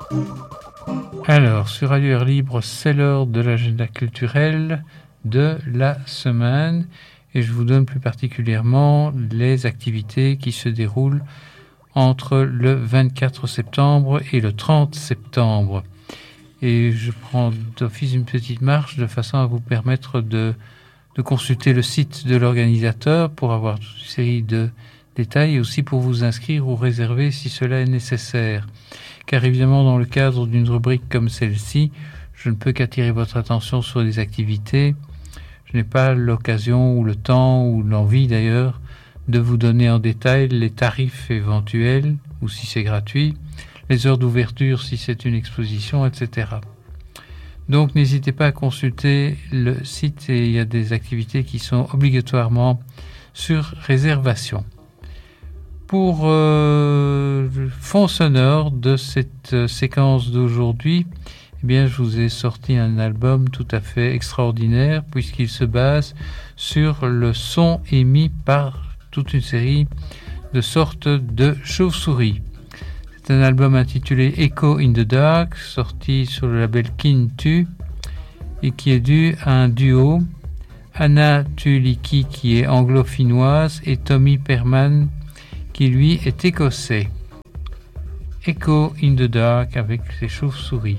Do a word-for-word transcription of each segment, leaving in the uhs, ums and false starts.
Alors, sur Radio Air Libre, c'est l'heure de l'agenda culturel de la semaine et je vous donne plus particulièrement les activités qui se déroulent entre le vingt-quatre septembre et le trente septembre. Et je prends d'office une petite marche de façon à vous permettre de, de consulter le site de l'organisateur pour avoir toute une série de détails et aussi pour vous inscrire ou réserver si cela est nécessaire. Car évidemment, dans le cadre d'une rubrique comme celle-ci, je ne peux qu'attirer votre attention sur des activités. Je n'ai pas l'occasion ou le temps ou l'envie d'ailleurs de vous donner en détail les tarifs éventuels ou si c'est gratuit, les heures d'ouverture si c'est une exposition, et cetera. Donc n'hésitez pas à consulter le site et il y a des activités qui sont obligatoirement sur réservation. Pour euh, le fond sonore de cette euh, séquence d'aujourd'hui, eh bien, je vous ai sorti un album tout à fait extraordinaire puisqu'il se base sur le son émis par toute une série de sortes de chauves-souris. C'est un album intitulé Echo in the Dark, sorti sur le label Kintu et qui est dû à un duo, Anna Tuliki qui est anglo-finnoise et Tommy Perman qui lui est écossais. Echo in the Dark avec ses chauves-souris.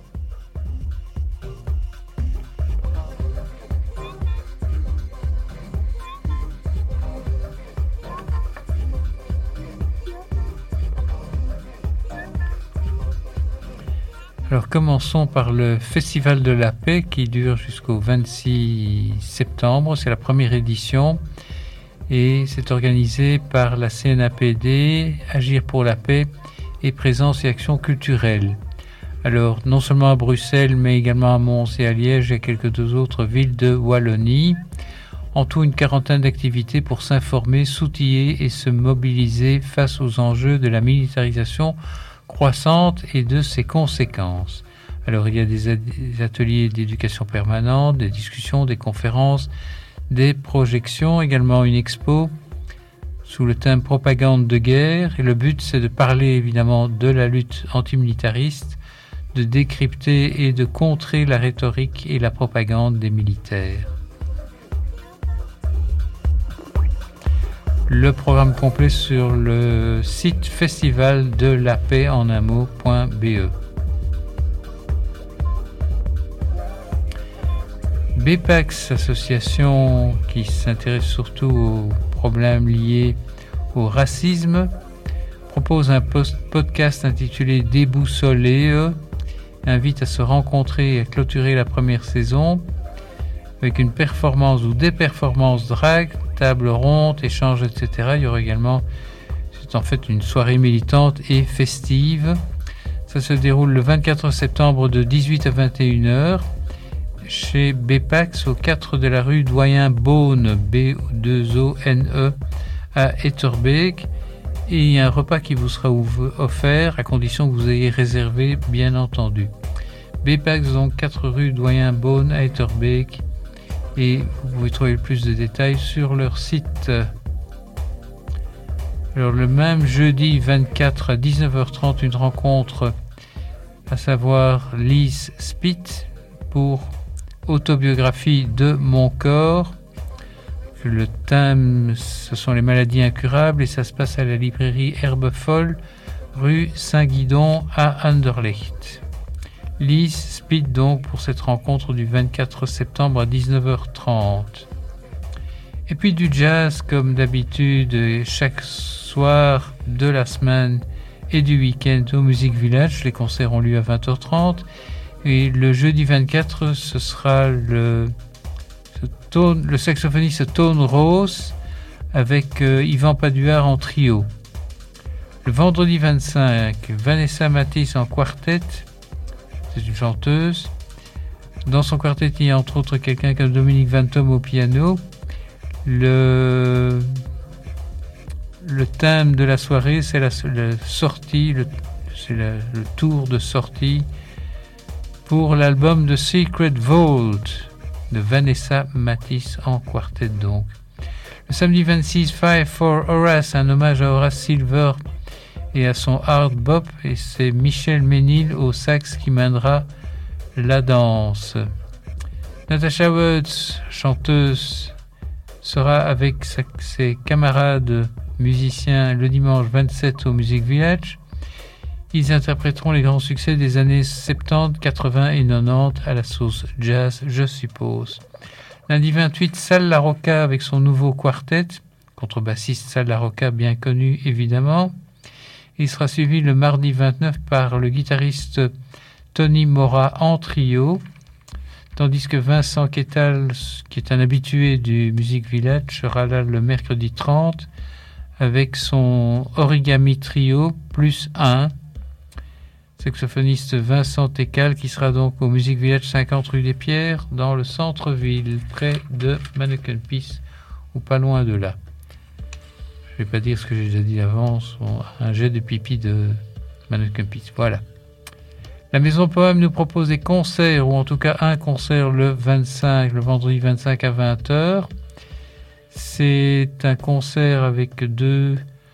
Alors commençons par le Festival de la Paix qui dure jusqu'au vingt-six septembre, c'est la première édition. Et c'est organisé par la C N A P D, Agir pour la paix et Présence et Action culturelle. Alors, non seulement à Bruxelles, mais également à Mons et à Liège et quelques deux autres villes de Wallonie. En tout, une quarantaine d'activités pour s'informer, s'outiller et se mobiliser face aux enjeux de la militarisation croissante et de ses conséquences. Alors, il y a des ateliers d'éducation permanente, des discussions, des conférences, des projections, également une expo sous le thème propagande de guerre. Et le but, c'est de parler évidemment de la lutte antimilitariste, de décrypter et de contrer la rhétorique et la propagande des militaires. Le programme complet sur le site festival de la paix en un mot point b e. BEPAX, association qui s'intéresse surtout aux problèmes liés au racisme, propose un post- podcast intitulé Déboussolé, invite à se rencontrer et à clôturer la première saison avec une performance ou des performances drag, table ronde, échange, et cetera. Il y aura également, c'est en fait une soirée militante et festive. Ça se déroule le vingt-quatre septembre de dix-huit à vingt et une heures. Chez BEPAX au quatre de la rue Doyen Beaune, B deux O N E, à Etterbeek. Et il y a un repas qui vous sera offert à condition que vous ayez réservé, bien entendu. BEPAX, donc quatre rue Doyen Beaune à Etterbeek. Et vous pouvez trouver plus de détails sur leur site. Alors le même jeudi vingt-quatre à dix-neuf heures trente, une rencontre, à savoir Lise Spitt pour Autobiographie de mon corps. Le thème, ce sont les maladies incurables et ça se passe à la librairie Herbe Folle, rue Saint-Guidon à Anderlecht. Lise Spitt donc pour cette rencontre du vingt-quatre septembre à dix-neuf heures trente. Et puis du jazz comme d'habitude chaque soir de la semaine et du week-end au Music Village. Les concerts ont lieu à vingt heures trente. Et le jeudi vingt-quatre, ce sera le, tone, le saxophoniste Tone Rose avec euh, Yvan Paduard en trio. Le vendredi vingt-cinq, Vanessa Matisse en quartet, c'est une chanteuse. Dans son quartet, il y a entre autres quelqu'un comme Dominique Vantom au piano. Le, le thème de la soirée, c'est la, la sortie, le, c'est la, le tour de sortie pour l'album The Secret Vault de Vanessa Matisse en quartet donc. Le samedi vingt-six, Five for Horace, un hommage à Horace Silver et à son hard bop, et c'est Michel Ménil au sax qui mènera la danse. Natasha Woods, chanteuse, sera avec sa, ses camarades musiciens le dimanche vingt-sept au Music Village. Ils interpréteront les grands succès des années soixante-dix, quatre-vingts et quatre-vingt-dix à la sauce jazz, je suppose. Lundi vingt-huit, Sal La Rocca avec son nouveau quartet, contrebassiste Sal La Rocca bien connu évidemment. Il sera suivi le mardi vingt-neuf par le guitariste Tony Mora en trio, tandis que Vincent Quetal, qui est un habitué du Music Village, sera là le mercredi trente avec son origami trio plus un. Saxophoniste Vincent Tecal qui sera donc au Music Village cinquante rue des Pierres dans le centre-ville, près de Manneken Pis ou pas loin de là. Je ne vais pas dire ce que j'ai déjà dit avant, un jet de pipi de Manneken Pis. Voilà. La Maison Poème nous propose des concerts, ou en tout cas un concert le vingt-cinq, le vendredi vingt-cinq à vingt heures. C'est un concert avec deux,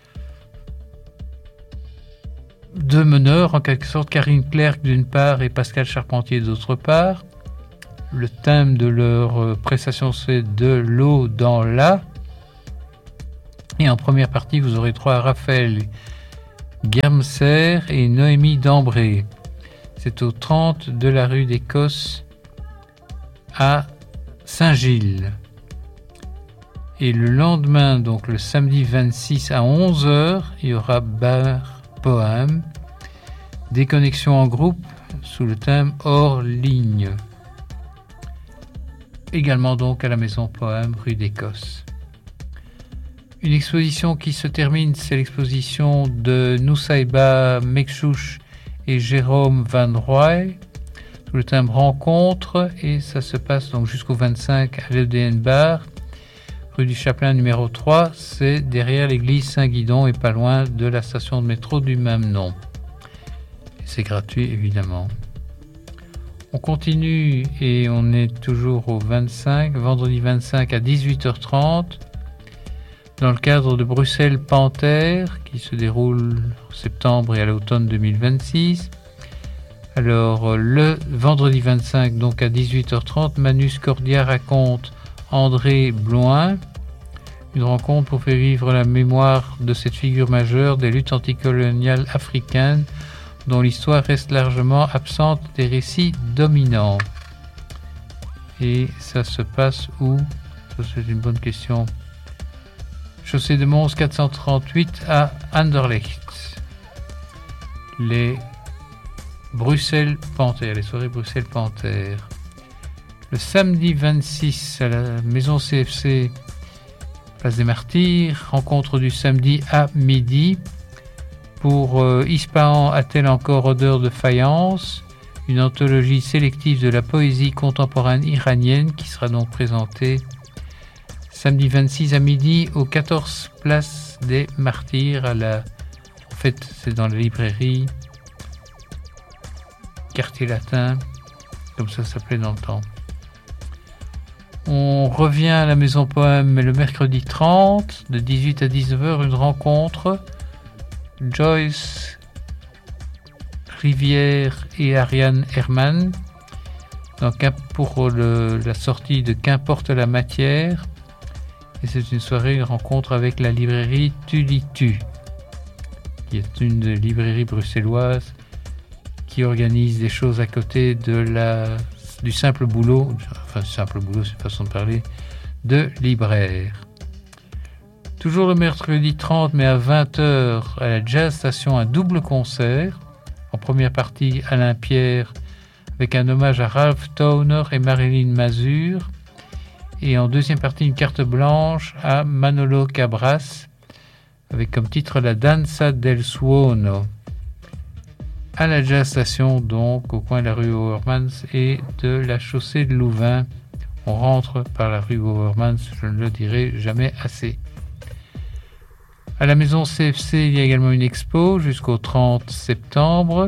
deux meneurs, en quelque sorte, Karine Clerc d'une part et Pascal Charpentier d'autre part. Le thème de leur prestation, c'est de l'eau dans la. Et en première partie, vous aurez trois Raphaël Germser et Noémie Dambré. C'est au trente de la rue d'Écosse à Saint-Gilles. Et le lendemain, donc le samedi vingt-six à onze heures, il y aura Bar Poème, des connexions en groupe sous le thème hors ligne. Également donc à la Maison Poème, rue d'Écosse. Une exposition qui se termine, c'est l'exposition de Nusaïba Mekchouch et Jérôme Van Roy, sous le thème rencontre, et ça se passe donc jusqu'au vingt-cinq à l'E D N Bar, rue du Chapelain numéro trois, c'est derrière l'église Saint-Guidon et pas loin de la station de métro du même nom. Et c'est gratuit évidemment. On continue et on est toujours au vingt-cinq, vendredi vingt-cinq à dix-huit heures trente, dans le cadre de Bruxelles Panthère, qui se déroule en septembre et à l'automne deux mille vingt-six. Alors, le vendredi vingt-cinq, donc à dix-huit heures trente, Manus Cordia raconte André Bloin, une rencontre pour faire vivre la mémoire de cette figure majeure des luttes anticoloniales africaines, dont l'histoire reste largement absente des récits dominants. Et ça se passe où? Ça, c'est une bonne question. Chaussée de Mons quatre cent trente-huit à Anderlecht. Les Bruxelles Panthère, les soirées Bruxelles Panthère. Le samedi vingt-six à la Maison C F C, Place des Martyrs, rencontre du samedi à midi pour euh, Ispahan a-t-elle encore odeur de faïence, une anthologie sélective de la poésie contemporaine iranienne qui sera donc présentée samedi vingt-six à midi au quatorze Place des Martyrs, à la, en fait c'est dans la librairie Quartier Latin, comme ça s'appelait dans le temps. On revient à la Maison Poème le mercredi trente, de dix-huit à dix-neuf heures, une rencontre. Joyce Rivière et Ariane Herman, donc pour le, la sortie de Qu'importe la matière. Et c'est une soirée, une rencontre avec la librairie Tulitu, qui est une des librairies bruxelloises qui organise des choses à côté de la, du simple boulot, enfin simple boulot c'est une façon de parler, de libraire. Toujours le mercredi trente, mais à vingt heures, à la Jazz Station, un double concert. En première partie, Alain Pierre, avec un hommage à Ralph Towner et Marilyn Mazur. Et en deuxième partie, une carte blanche à Manolo Cabras, avec comme titre La Danza del Suono. À la Jazz Station, donc, au coin de la rue Overmans et de la chaussée de Louvain. On rentre par la rue Overmans, je ne le dirai jamais assez. À la Maison C F C, il y a également une expo jusqu'au trente septembre,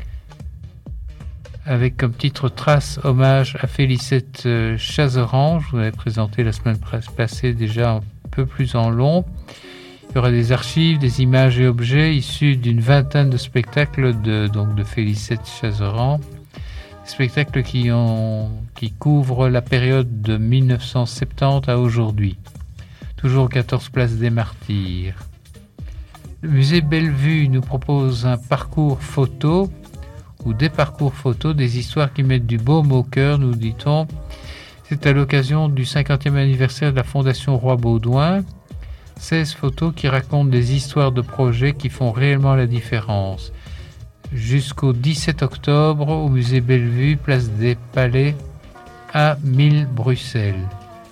avec comme titre Trace, hommage à Félicette Chazeran. Je vous l'avais présenté la semaine passée déjà un peu plus en long. Il y aura des archives, des images et objets issus d'une vingtaine de spectacles de, donc de Félicette Chazeran. Des spectacles qui, ont, qui couvrent la période de mille neuf cent soixante-dix à aujourd'hui. Toujours quatorze place des Martyrs. Le musée Bellevue nous propose un parcours photo ou des parcours photos, des histoires qui mettent du baume au cœur, nous dit-on. C'est à l'occasion du cinquantième anniversaire de la Fondation Roi Baudouin. seize photos qui racontent des histoires de projets qui font réellement la différence. Jusqu'au dix-sept octobre au musée Bellevue, place des Palais à mille Bruxelles.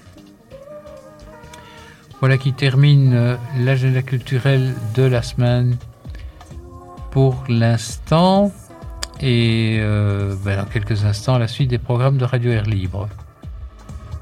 Voilà qui termine l'agenda culturel de la semaine pour l'instant. Et euh, ben dans quelques instants, la suite des programmes de Radio Air Libre.